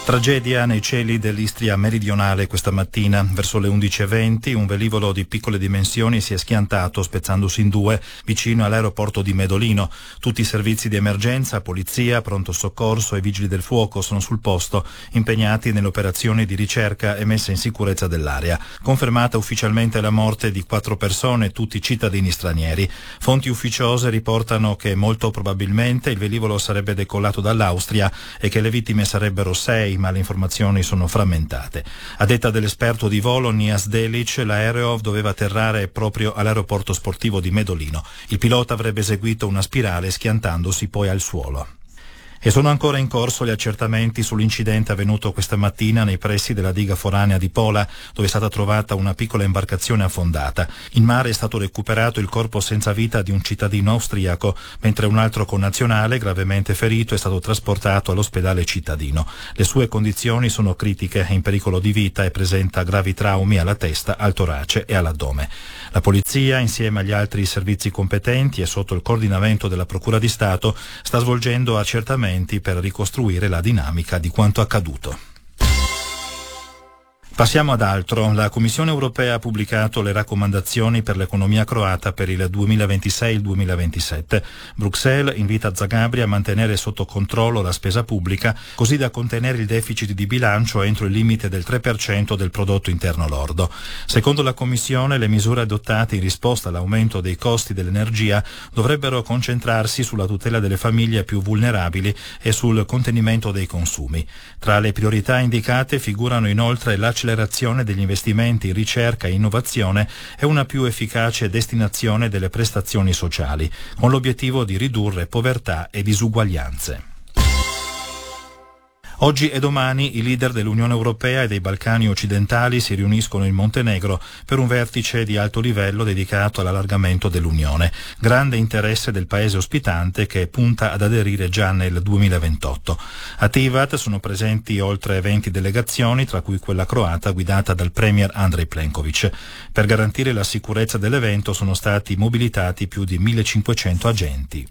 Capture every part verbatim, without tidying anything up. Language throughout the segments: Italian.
Tragedia nei cieli dell'Istria meridionale questa mattina. Verso le undici e venti un velivolo di piccole dimensioni si è schiantato spezzandosi in due vicino all'aeroporto di Medolino. Tutti i servizi di emergenza, polizia, pronto soccorso e vigili del fuoco sono sul posto, impegnati nelle operazioni di ricerca e messa in sicurezza dell'area. Confermata ufficialmente la morte di quattro persone, tutti cittadini stranieri. Fonti ufficiose riportano che molto probabilmente il velivolo sarebbe decollato dall'Austria e che le vittime sarebbero sei, ma le informazioni sono frammentate. A detta dell'esperto di volo Nias Delic, l'aereo doveva atterrare proprio all'aeroporto sportivo di Medolino. Il pilota avrebbe eseguito una spirale schiantandosi poi al suolo. E sono ancora in corso gli accertamenti sull'incidente avvenuto questa mattina nei pressi della diga foranea di Pola, dove è stata trovata una piccola imbarcazione affondata. In mare è stato recuperato il corpo senza vita di un cittadino austriaco, mentre un altro connazionale, gravemente ferito, è stato trasportato all'ospedale cittadino. Le sue condizioni sono critiche, è in pericolo di vita e presenta gravi traumi alla testa, al torace e all'addome. La polizia, insieme agli altri servizi competenti e sotto il coordinamento della Procura di Stato, sta svolgendo accertamenti per ricostruire la dinamica di quanto accaduto. Passiamo ad altro. La Commissione europea ha pubblicato le raccomandazioni per l'economia croata per il duemilaventisei duemilaventisette. Bruxelles invita Zagabria a mantenere sotto controllo la spesa pubblica, così da contenere il deficit di bilancio entro il limite del tre per cento del prodotto interno lordo. Secondo la Commissione, le misure adottate in risposta all'aumento dei costi dell'energia dovrebbero concentrarsi sulla tutela delle famiglie più vulnerabili e sul contenimento dei consumi. Tra le priorità indicate figurano inoltre l'accelerazione l'accelerazione degli investimenti in ricerca e innovazione e una più efficace destinazione delle prestazioni sociali, con l'obiettivo di ridurre povertà e disuguaglianze. Oggi e domani i leader dell'Unione Europea e dei Balcani occidentali si riuniscono in Montenegro per un vertice di alto livello dedicato all'allargamento dell'Unione. Grande interesse del paese ospitante che punta ad aderire già nel duemilaventotto. A Tivat sono presenti oltre venti delegazioni, tra cui quella croata guidata dal premier Andrej Plenković. Per garantire la sicurezza dell'evento sono stati mobilitati più di millecinquecento agenti.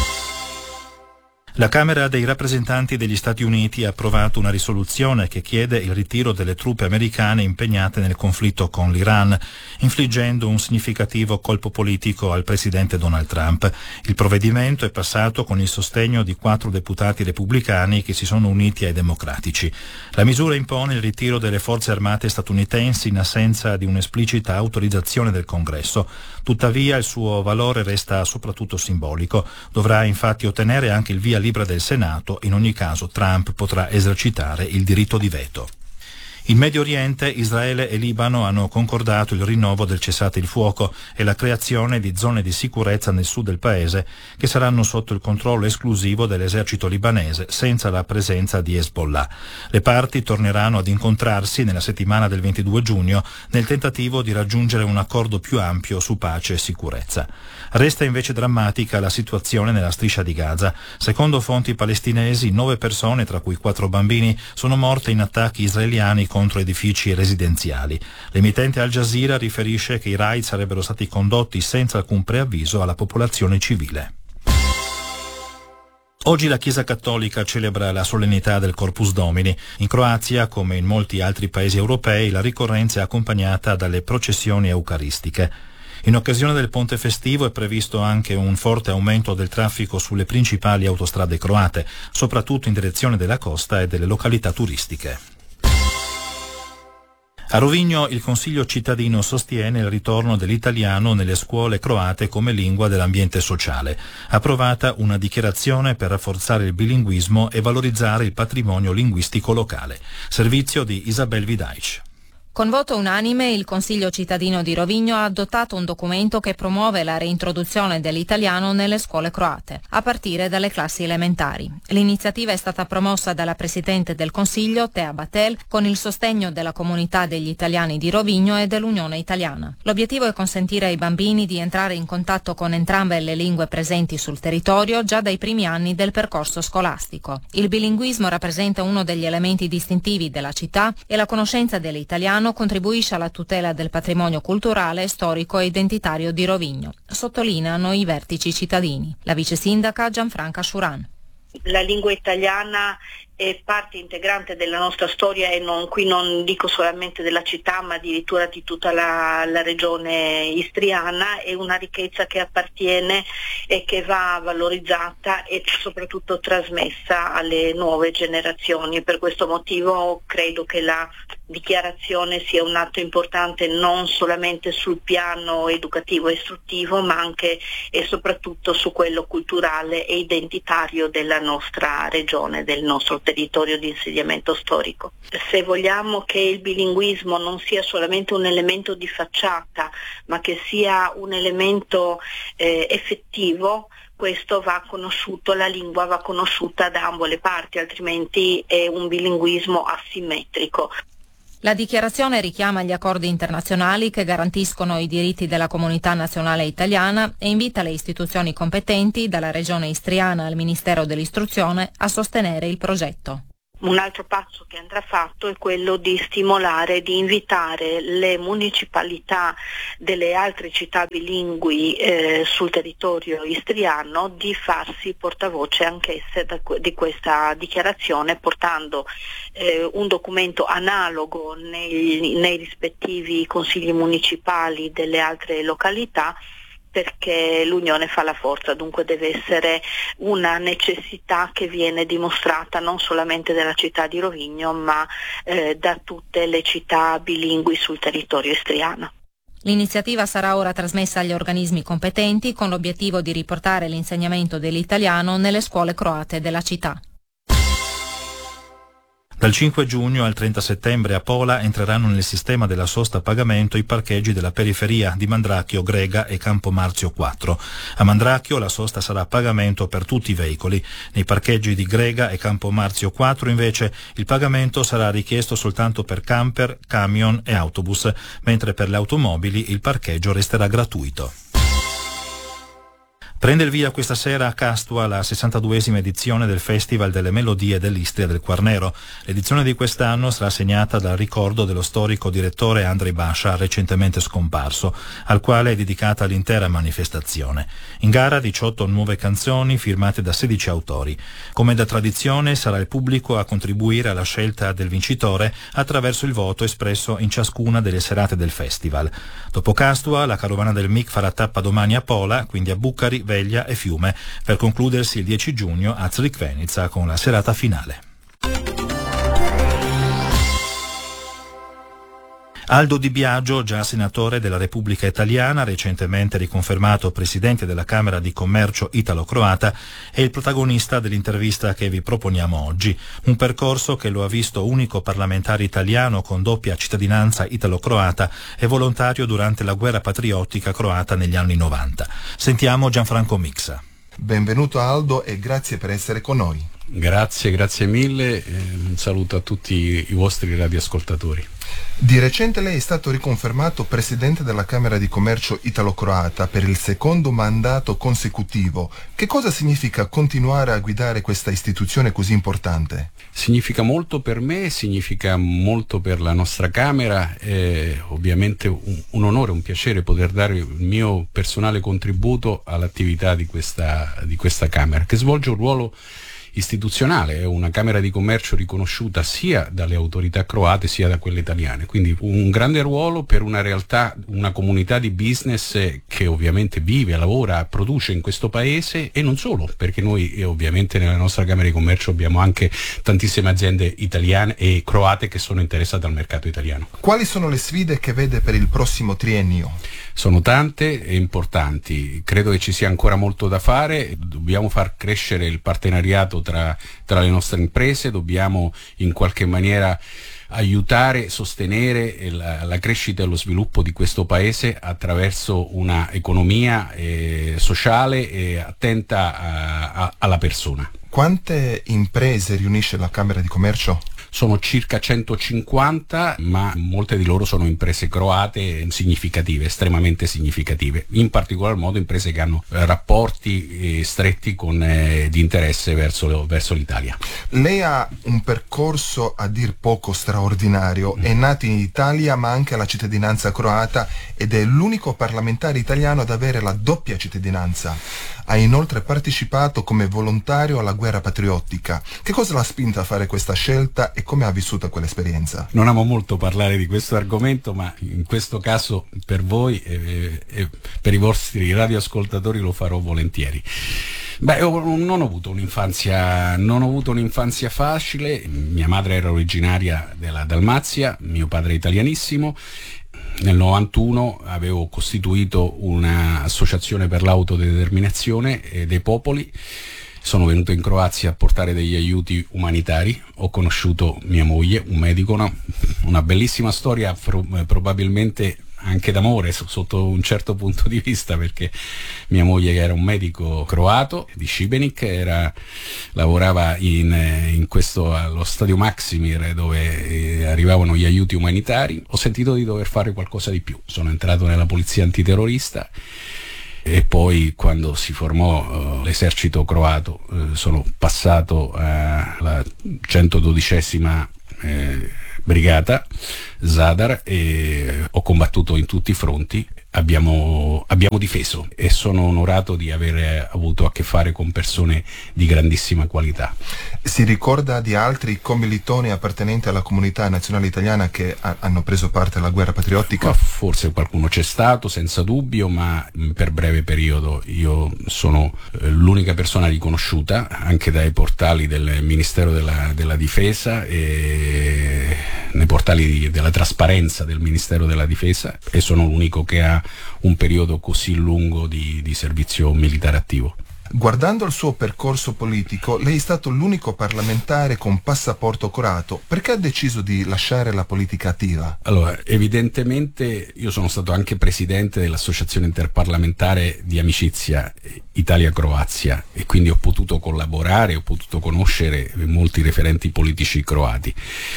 La Camera dei rappresentanti degli Stati Uniti ha approvato una risoluzione che chiede il ritiro delle truppe americane impegnate nel conflitto con l'Iran, infliggendo un significativo colpo politico al presidente Donald Trump. Il provvedimento è passato con il sostegno di quattro deputati repubblicani che si sono uniti ai democratici. La misura impone il ritiro delle forze armate statunitensi in assenza di un'esplicita autorizzazione del Congresso. Tuttavia il suo valore resta soprattutto simbolico. Dovrà infatti ottenere anche il via libera del Senato. In ogni caso Trump potrà esercitare il diritto di veto. In Medio Oriente, Israele e Libano hanno concordato il rinnovo del cessate il fuoco e la creazione di zone di sicurezza nel sud del paese che saranno sotto il controllo esclusivo dell'esercito libanese senza la presenza di Hezbollah. Le parti torneranno ad incontrarsi nella settimana del ventidue giugno nel tentativo di raggiungere un accordo più ampio su pace e sicurezza. Resta invece drammatica la situazione nella striscia di Gaza. Secondo fonti palestinesi, nove persone, tra cui quattro bambini, sono morte in attacchi israeliani contro edifici residenziali. L'emittente Al Jazeera riferisce che i raid sarebbero stati condotti senza alcun preavviso alla popolazione civile. Oggi la Chiesa Cattolica celebra la solennità del Corpus Domini. In Croazia, come in molti altri paesi europei, la ricorrenza è accompagnata dalle processioni eucaristiche. In occasione del ponte festivo è previsto anche un forte aumento del traffico sulle principali autostrade croate, soprattutto in direzione della costa e delle località turistiche. A Rovigno il Consiglio cittadino sostiene il ritorno dell'italiano nelle scuole croate come lingua dell'ambiente sociale. Approvata una dichiarazione per rafforzare il bilinguismo e valorizzare il patrimonio linguistico locale. Servizio di Isabel Vidaic. Con voto unanime il Consiglio cittadino di Rovigno ha adottato un documento che promuove la reintroduzione dell'italiano nelle scuole croate, a partire dalle classi elementari. L'iniziativa è stata promossa dalla Presidente del Consiglio, Tea Batel, con il sostegno della comunità degli italiani di Rovigno e dell'Unione Italiana. L'obiettivo è consentire ai bambini di entrare in contatto con entrambe le lingue presenti sul territorio già dai primi anni del percorso scolastico. Il bilinguismo rappresenta uno degli elementi distintivi della città e la conoscenza dell'italiano contribuisce alla tutela del patrimonio culturale, storico e identitario di Rovigno, sottolineano i vertici cittadini. La vice sindaca Gianfranca Sciuran. La lingua italiana è parte integrante della nostra storia e non, qui non dico solamente della città ma addirittura di tutta la, la regione istriana. È una ricchezza che appartiene e che va valorizzata e soprattutto trasmessa alle nuove generazioni. Per questo motivo credo che la dichiarazione sia un atto importante non solamente sul piano educativo e istruttivo ma anche e soprattutto su quello culturale e identitario della nostra regione, del nostro territorio di insediamento storico. Se vogliamo che il bilinguismo non sia solamente un elemento di facciata ma che sia un elemento eh, effettivo, questo va conosciuto, la lingua va conosciuta da ambo le parti, altrimenti è un bilinguismo asimmetrico. La dichiarazione richiama gli accordi internazionali che garantiscono i diritti della comunità nazionale italiana e invita le istituzioni competenti, dalla Regione Istriana al Ministero dell'Istruzione, a sostenere il progetto. Un altro passo che andrà fatto è quello di stimolare, di invitare le municipalità delle altre città bilingui eh, sul territorio istriano di farsi portavoce anch'esse da, di questa dichiarazione, portando eh, un documento analogo nei, nei rispettivi consigli municipali delle altre località, perché l'unione fa la forza, dunque deve essere una necessità che viene dimostrata non solamente dalla città di Rovigno ma eh, da tutte le città bilingui sul territorio istriano. L'iniziativa sarà ora trasmessa agli organismi competenti con l'obiettivo di riportare l'insegnamento dell'italiano nelle scuole croate della città. Dal cinque giugno al trenta settembre a Pola entreranno nel sistema della sosta a pagamento i parcheggi della periferia di Mandrachio, Grega e Campo Marzio quattro. A Mandrachio la sosta sarà a pagamento per tutti i veicoli. Nei parcheggi di Grega e Campo Marzio quattro invece il pagamento sarà richiesto soltanto per camper, camion e autobus, mentre per le automobili il parcheggio resterà gratuito. Prende il via questa sera a Castua la sessantaduesima edizione del Festival delle Melodie dell'Istria del Quarnero. L'edizione di quest'anno sarà segnata dal ricordo dello storico direttore Andrei Bascia, recentemente scomparso, al quale è dedicata l'intera manifestazione. In gara diciotto nuove canzoni firmate da sedici autori. Come da tradizione sarà il pubblico a contribuire alla scelta del vincitore attraverso il voto espresso in ciascuna delle serate del festival. Dopo Castua, la carovana del M I C farà tappa domani a Pola, quindi a Bucari, Veglia e Fiume, per concludersi il dieci giugno a Zrikvenica con la serata finale. Aldo Di Biagio, già senatore della Repubblica Italiana, recentemente riconfermato presidente della Camera di Commercio italo-croata, è il protagonista dell'intervista che vi proponiamo oggi. Un percorso che lo ha visto unico parlamentare italiano con doppia cittadinanza italo-croata e volontario durante la guerra patriottica croata negli anni novanta. Sentiamo Gianfranco Mixa. Benvenuto Aldo e grazie per essere con noi. Grazie, grazie mille. Eh, un saluto a tutti i vostri radioascoltatori. Di recente lei è stato riconfermato presidente della Camera di Commercio italo-croata per il secondo mandato consecutivo. Che cosa significa continuare a guidare questa istituzione così importante? Significa molto per me, significa molto per la nostra Camera, è ovviamente un, un onore, un piacere poter dare il mio personale contributo all'attività di questa, di questa Camera, che svolge un ruolo istituzionale, è una Camera di Commercio riconosciuta sia dalle autorità croate sia da quelle italiane, quindi un grande ruolo per una realtà, una comunità di business che ovviamente vive, lavora, produce in questo paese, e non solo, perché noi eh, ovviamente nella nostra Camera di Commercio abbiamo anche tantissime aziende italiane e croate che sono interessate al mercato italiano. Quali sono le sfide che vede per il prossimo triennio? Sono tante e importanti, credo che ci sia ancora molto da fare, dobbiamo far crescere il partenariato tra, tra le nostre imprese, dobbiamo in qualche maniera aiutare, sostenere la, la crescita e lo sviluppo di questo paese attraverso una economia eh, sociale e attenta a, a, alla persona. Quante imprese riunisce la Camera di Commercio? Sono circa centocinquanta, ma molte di loro sono imprese croate significative, estremamente significative, in particolar modo imprese che hanno eh, rapporti eh, stretti con, eh, di interesse verso, verso l'Italia. Lei ha un percorso a dir poco straordinario, è nato in Italia ma anche la cittadinanza croata ed è l'unico parlamentare italiano ad avere la doppia cittadinanza. Ha inoltre partecipato come volontario alla guerra patriottica. Che cosa l'ha spinta a fare questa scelta e come ha vissuto quell'esperienza? Non amo molto parlare di questo argomento, ma in questo caso per voi e, e per i vostri radioascoltatori lo farò volentieri. Beh, non ho avuto un'infanzia, non ho avuto un'infanzia facile. Mia madre era originaria della Dalmazia, mio padre è italianissimo. Nel novantuno avevo costituito un'associazione per l'autodeterminazione dei popoli. Sono venuto in Croazia a portare degli aiuti umanitari. Ho conosciuto mia moglie, un medico, una, una bellissima storia, pro, probabilmente anche d'amore sotto un certo punto di vista, perché mia moglie, che era un medico croato di Šibenik, era, lavorava in, in questo allo stadio Maksimir, dove arrivavano gli aiuti umanitari. Ho sentito di dover fare qualcosa di più, sono entrato nella polizia antiterrorista e poi, quando si formò uh, l'esercito croato, uh, sono passato alla centododicesima eh, brigata Zadar e ho combattuto in tutti i fronti. Abbiamo, abbiamo difeso e sono onorato di aver avuto a che fare con persone di grandissima qualità. Si ricorda di altri commilitoni appartenenti alla comunità nazionale italiana che ha, hanno preso parte alla guerra patriottica? Ma forse qualcuno c'è stato, senza dubbio, ma per breve periodo. Io sono eh, l'unica persona riconosciuta anche dai portali del Ministero della, della Difesa e nei portali di, della trasparenza del Ministero della Difesa, e sono l'unico che ha un periodo così lungo di, di servizio militare attivo. Guardando il suo percorso politico, lei è stato l'unico parlamentare con passaporto croato. Perché ha deciso di lasciare la politica attiva? Allora, evidentemente io sono stato anche presidente dell'Associazione Interparlamentare di Amicizia Italia-Croazia e quindi ho potuto collaborare, ho potuto conoscere molti referenti politici croati.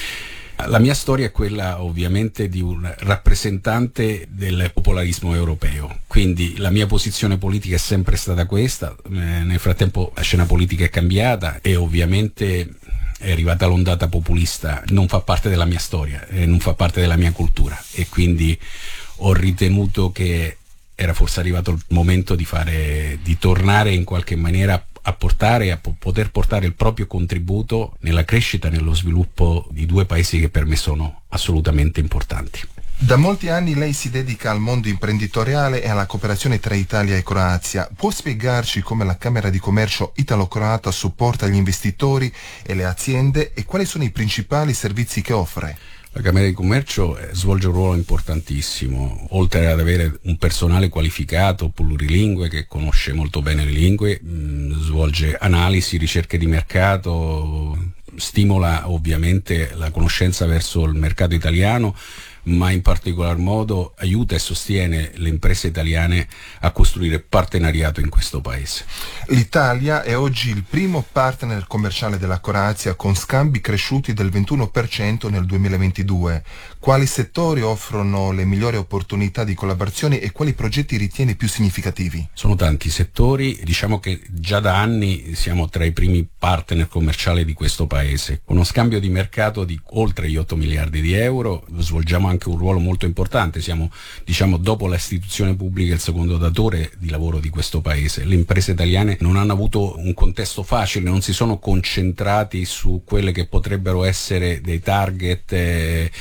La mia storia è quella ovviamente di un rappresentante del popolarismo europeo, quindi la mia posizione politica è sempre stata questa. Eh, nel frattempo la scena politica è cambiata e ovviamente è arrivata l'ondata populista. Non fa parte della mia storia, eh, non fa parte della mia cultura, e quindi ho ritenuto che era forse arrivato il momento di fare, di tornare in qualche maniera a portare, a po- poter portare il proprio contributo nella crescita e nello sviluppo di due paesi che per me sono assolutamente importanti. Da molti anni lei si dedica al mondo imprenditoriale e alla cooperazione tra Italia e Croazia. Può spiegarci come la Camera di Commercio italo-croata supporta gli investitori e le aziende e quali sono i principali servizi che offre? La Camera di Commercio svolge un ruolo importantissimo, oltre ad avere un personale qualificato, plurilingue, che conosce molto bene le lingue, mh, svolge analisi, ricerche di mercato, stimola ovviamente la conoscenza verso il mercato italiano, ma in particolar modo aiuta e sostiene le imprese italiane a costruire partenariato in questo paese. L'Italia è oggi il primo partner commerciale della Croazia, con scambi cresciuti del ventuno per cento nel duemilaventidue. Quali settori offrono le migliori opportunità di collaborazione e quali progetti ritiene più significativi? Sono tanti settori, diciamo che già da anni siamo tra i primi partner commerciali di questo paese. Uno scambio di mercato di oltre gli otto miliardi di euro, svolgiamo anche un ruolo molto importante, siamo, diciamo, dopo l'istituzione pubblica il secondo datore di lavoro di questo paese. Le imprese italiane non hanno avuto un contesto facile, non si sono concentrati su quelle che potrebbero essere dei target eh,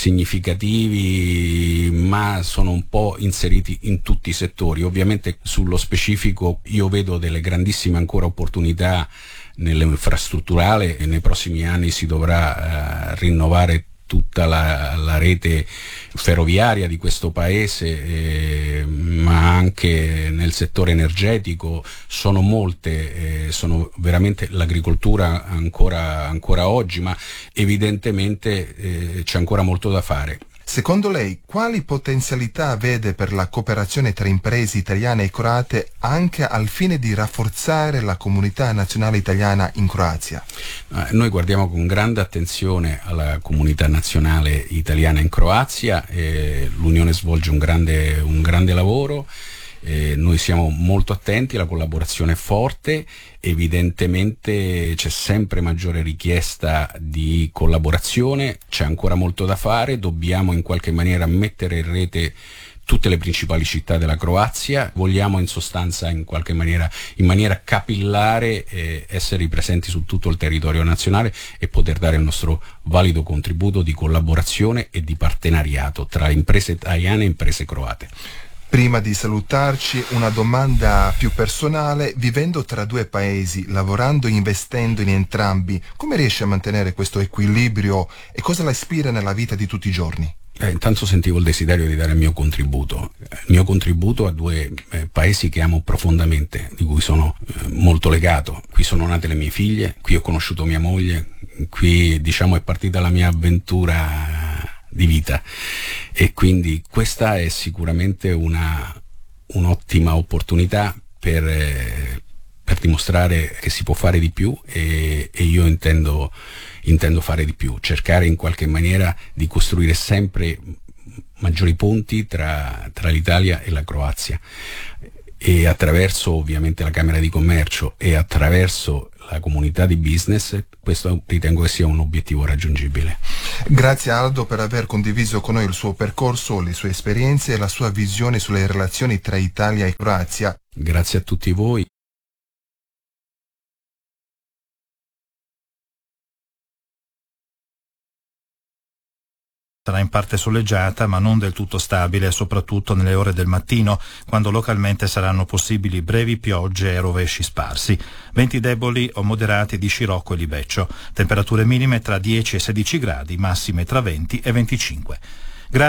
significativi, ma sono un po' inseriti in tutti i settori. Ovviamente sullo specifico io vedo delle grandissime ancora opportunità nell'infrastrutturale, e nei prossimi anni si dovrà eh, rinnovare tutta la, la rete ferroviaria di questo paese, eh, ma anche nel settore energetico sono molte, eh, sono veramente l'agricoltura ancora, ancora oggi, ma evidentemente eh, c'è ancora molto da fare. Secondo lei, quali potenzialità vede per la cooperazione tra imprese italiane e croate anche al fine di rafforzare la comunità nazionale italiana in Croazia? Noi guardiamo con grande attenzione alla comunità nazionale italiana in Croazia, e l'Unione svolge un grande, un grande lavoro. Eh, noi siamo molto attenti, la collaborazione è forte, evidentemente c'è sempre maggiore richiesta di collaborazione, c'è ancora molto da fare, dobbiamo in qualche maniera mettere in rete tutte le principali città della Croazia. Vogliamo in sostanza in qualche maniera, in maniera capillare, eh, essere presenti su tutto il territorio nazionale e poter dare il nostro valido contributo di collaborazione e di partenariato tra imprese italiane e imprese croate. Prima di salutarci, una domanda più personale: vivendo tra due paesi, lavorando e investendo in entrambi, come riesce a mantenere questo equilibrio e cosa la ispira nella vita di tutti i giorni? Eh, intanto sentivo il desiderio di dare il mio contributo, il mio contributo a due eh, paesi che amo profondamente, di cui sono eh, molto legato. Qui sono nate le mie figlie, qui ho conosciuto mia moglie, qui diciamo è partita la mia avventura di vita, e quindi questa è sicuramente una un'ottima opportunità per, eh, per dimostrare che si può fare di più, e, e io intendo intendo fare di più, cercare in qualche maniera di costruire sempre maggiori ponti tra, tra l'Italia e la Croazia, e attraverso ovviamente la Camera di Commercio e attraverso la comunità di business. Questo ritengo che sia un obiettivo raggiungibile. Grazie Aldo per aver condiviso con noi il suo percorso, le sue esperienze e la sua visione sulle relazioni tra Italia e Croazia. Grazie a tutti voi. Sarà in parte soleggiata ma non del tutto stabile, soprattutto nelle ore del mattino, quando localmente saranno possibili brevi piogge e rovesci sparsi. Venti deboli o moderati di scirocco e libeccio. Temperature minime tra dieci e sedici gradi, massime tra venti e venticinque.